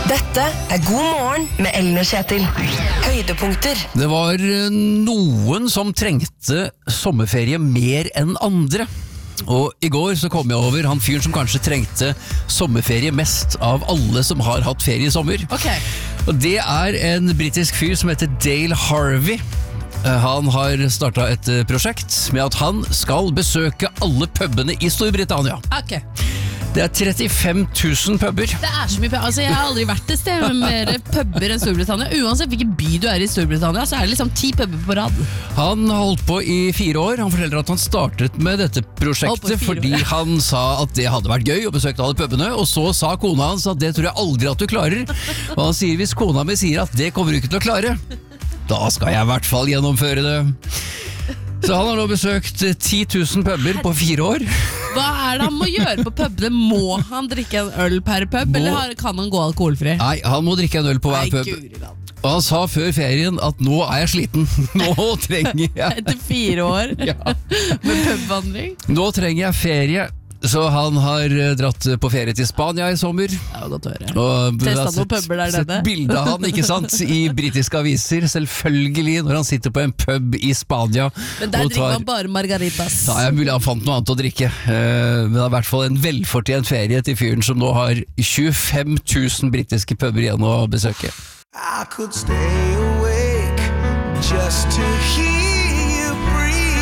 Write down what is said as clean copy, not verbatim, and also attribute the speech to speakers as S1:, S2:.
S1: Dette God morgen med Ellen og Kjetil. Høydepunkter.
S2: Det var noen som trengte sommerferie mer enn andre. Og i går så kom jeg over han fyren som kanskje trengte sommerferie mest av alle som har hatt ferie i sommer.
S3: Okay.
S2: Og det er en britisk fyr som heter Dale Harvey. Han har startet et prosjekt med at han skal besøke alle pubene i Storbritannia.
S3: Okay.
S2: Det er 35 000 puber.
S3: Det er så mye puber. Altså, jeg har aldri vært et sted med mer puber enn Storbritannia. Uansett hvilken by du er i Storbritannia, så er det liksom 10 puber på rad.
S2: Han holdt på i 4 år. Han forteller at han startet med dette prosjektet fordi han sa at det hadde vært gøy å besøke alle pubene, og så sa kona hans at det tror jeg aldri at du klarer. Og han sier hvis kona mi sier at det kommer du ikke til å klare, da skal jeg i hvert fall gjennomføre det. Så han har nå besøkt 10 000 puber på 4 år.
S3: Hva er det han må gjøre på pubene? Må han drikke en øl per pub, eller kan han gå alkoholfri?
S2: Nei, han må drikke en øl på hver pub. Og han sa før ferien at nå er jeg sliten. Nå trenger jeg
S3: Etter 4 år med pubvandring.
S2: Nå trenger jeg ferie. Så han har dratt på ferie til Spania i sommer.
S3: Ja, godt å høre.
S2: Og
S3: testet noen puber der nede.
S2: Sett bilde av han, ikke sant, i britiske aviser. Selvfølgelig når han sitter på en pub i Spania.
S3: Men der drikker man bare margaritas.
S2: Ja, jeg mulig han fant noe annet å drikke. Men det er i hvert fall en velfortjent ferie til fyren som nå har 25 000 britiske puber igjen å besøke.
S4: I could stay awake just to hear you breathe.